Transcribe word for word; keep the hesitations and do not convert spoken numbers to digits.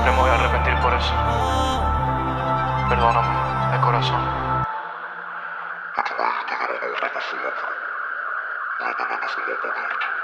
siempre me voy a arrepentir por eso. Perdóname, de corazón. No te voy a tener en el reto siempre. No tenemos que detenerte.